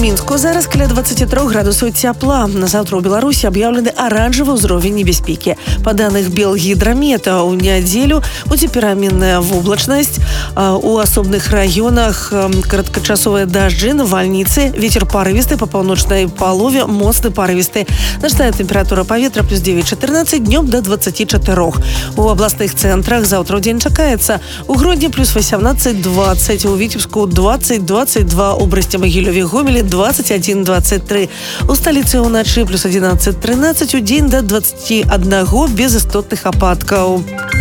Мінску зараз каля 23 градусаў цяпла. На заўтра ў Беларусі аб'яўлены аранжавы ўзровень небяспекі. Па даных Белгідрамета, у нядзелю будзе пераменная воблачнасць. У асобных раёнах кароткачасовыя дажджы, навальніцы, вецер парывісты, па паўночнай палове моцны парывісты. Начная тэмпература паветра плюс 9-14, днём до 24. У абласных цэнтрах заўтра ў дзень чакаецца. У Гродні плюс 18-20, у Віцебску 20-22, у Бресце-Магілёве, Гомелі 21-23. У сталіцы ўначы плюс 11-13, у дзень до 21 без істотных ападкаў.